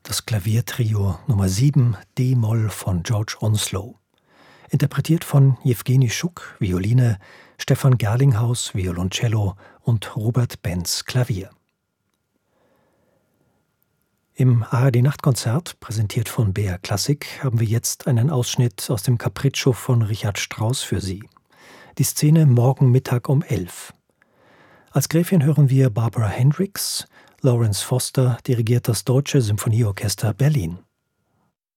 Das Klaviertrio Nummer 7 D-Moll von George Onslow. Interpretiert von Jewgeni Schuk, Violine, Stefan Gerlinghaus, Violoncello und Robert Benz, Klavier. Im ARD-Nachtkonzert, präsentiert von BR Klassik, haben wir jetzt einen Ausschnitt aus dem Capriccio von Richard Strauss für Sie. Die Szene morgen Mittag um 11. Als Gräfin hören wir Barbara Hendricks. Lawrence Foster dirigiert das Deutsche Symphonieorchester Berlin.